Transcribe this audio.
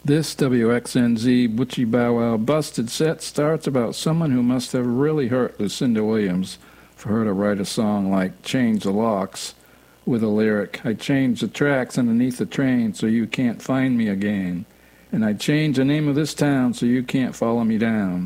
This WXNZ Butchie Bow Wow busted set starts about someone who must have really hurt Lucinda Williams for her to write a song like Change the Locks with a lyric, I changed the tracks underneath the train so you can't find me again, and I changed the name of this town so you can't follow me down.